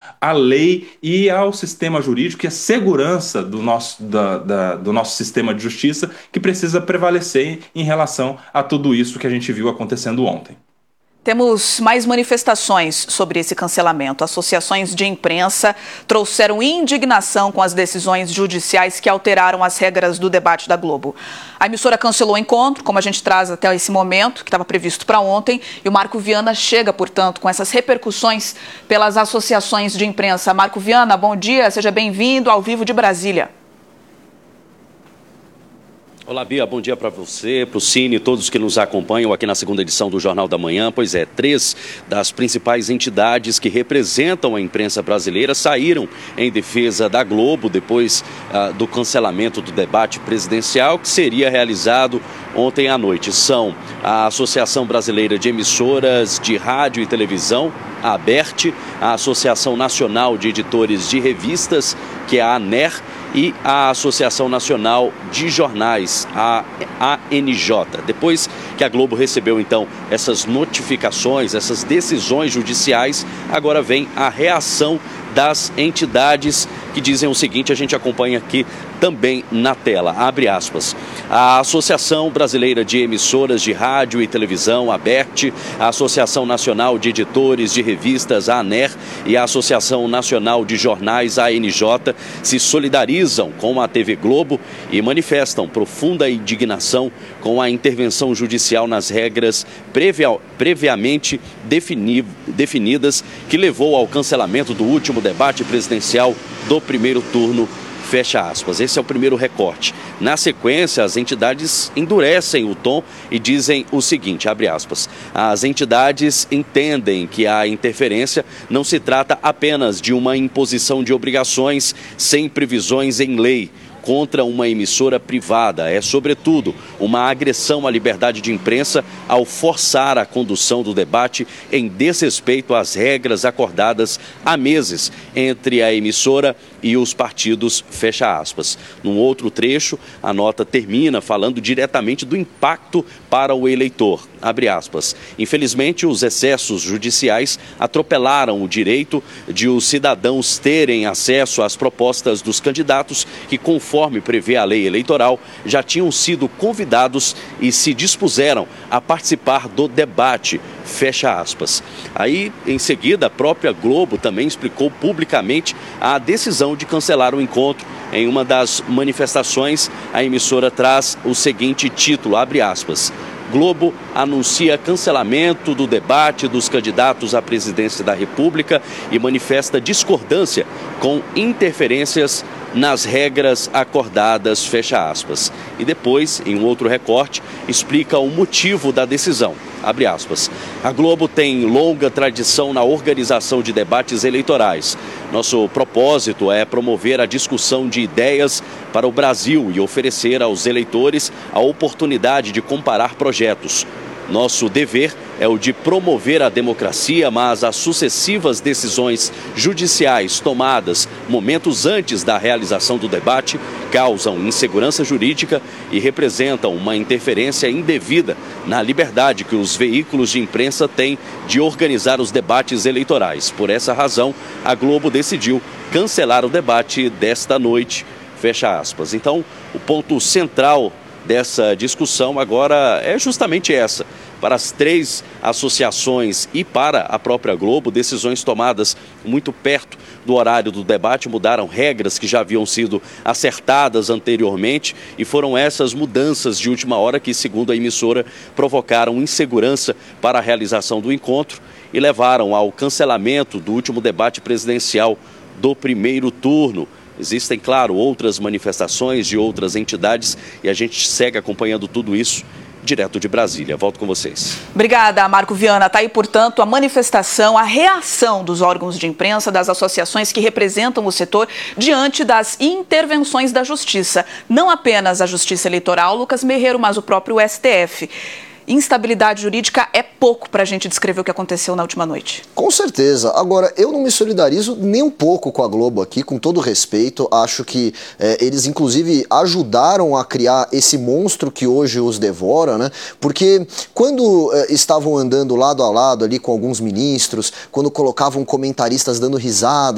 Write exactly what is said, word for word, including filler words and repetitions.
à lei e ao sistema jurídico e à segurança do nosso, da, da, do nosso sistema de justiça, que precisa prevalecer em relação a tudo isso que a gente viu acontecendo ontem. Temos mais manifestações sobre esse cancelamento. Associações de imprensa trouxeram indignação com as decisões judiciais que alteraram as regras do debate da Globo. A emissora cancelou o encontro, como a gente traz até esse momento, que estava previsto para ontem, e o Marco Viana chega, portanto, com essas repercussões pelas associações de imprensa. Marco Viana, bom dia, seja bem-vindo ao vivo de Brasília. Olá, Bia, bom dia para você, para o Cine e todos que nos acompanham aqui na segunda edição do Jornal da Manhã. Pois é, três das principais entidades que representam a imprensa brasileira saíram em defesa da Globo depois ah, do cancelamento do debate presidencial que seria realizado ontem à noite. São a Associação Brasileira de Emissoras de Rádio e Televisão, a ABERT, a Associação Nacional de Editores de Revistas, que é a ANER, e a Associação Nacional de Jornais, a A N J. Depois que a Globo recebeu, então, essas notificações, essas decisões judiciais, agora vem a reação das entidades que dizem o seguinte, a gente acompanha aqui também na tela, abre aspas. A Associação Brasileira de Emissoras de Rádio e Televisão, a ABERT, a Associação Nacional de Editores de Revistas, a ANER, e a Associação Nacional de Jornais, a A N J, se solidarizam com a T V Globo e manifestam profunda indignação com a intervenção judicial nas regras previa, previamente defini, definidas que levou ao cancelamento do último debate presidencial do primeiro turno, fecha aspas. Esse é o primeiro recorte. Na sequência, as entidades endurecem o tom e dizem o seguinte, abre aspas, as entidades entendem que a interferência não se trata apenas de uma imposição de obrigações sem previsões em lei contra uma emissora privada. É, sobretudo, uma agressão à liberdade de imprensa ao forçar a condução do debate em desrespeito às regras acordadas há meses entre a emissora e os partidos, fecha aspas. Num outro trecho, a nota termina falando diretamente do impacto para o eleitor, abre aspas. Infelizmente, os excessos judiciais atropelaram o direito de os cidadãos terem acesso às propostas dos candidatos que, conforme prevê a lei eleitoral, já tinham sido convidados e se dispuseram a participar do debate, fecha aspas. Aí, em seguida, a própria Globo também explicou publicamente a decisão de cancelar o encontro. Em uma das manifestações, a emissora traz o seguinte título, abre aspas, Globo anuncia cancelamento do debate dos candidatos à presidência da República e manifesta discordância com interferências nas regras acordadas, fecha aspas. E depois, em um outro recorte, explica o motivo da decisão, abre aspas. A Globo tem longa tradição na organização de debates eleitorais. Nosso propósito é promover a discussão de ideias para o Brasil e oferecer aos eleitores a oportunidade de comparar projetos. Nosso dever é o de promover a democracia, mas as sucessivas decisões judiciais tomadas momentos antes da realização do debate causam insegurança jurídica e representam uma interferência indevida na liberdade que os veículos de imprensa têm de organizar os debates eleitorais. Por essa razão, a Globo decidiu cancelar o debate desta noite, fecha aspas. Então, o ponto central dessa discussão agora é justamente essa. Para as três associações e para a própria Globo, decisões tomadas muito perto do horário do debate mudaram regras que já haviam sido acertadas anteriormente e foram essas mudanças de última hora que, segundo a emissora, provocaram insegurança para a realização do encontro e levaram ao cancelamento do último debate presidencial do primeiro turno. Existem, claro, outras manifestações de outras entidades e a gente segue acompanhando tudo isso direto de Brasília. Volto com vocês. Obrigada, Marco Viana. Está aí, portanto, a manifestação, a reação dos órgãos de imprensa, das associações que representam o setor diante das intervenções da Justiça. Não apenas a Justiça Eleitoral, Lucas Merreiro, mas o próprio S T F. Instabilidade jurídica é pouco para a gente descrever o que aconteceu na última noite. Com certeza. Agora, eu não me solidarizo nem um pouco com a Globo aqui, com todo respeito. Acho que é, eles, inclusive, ajudaram a criar esse monstro que hoje os devora, né? Porque quando é, estavam andando lado a lado ali com alguns ministros, quando colocavam comentaristas dando risada,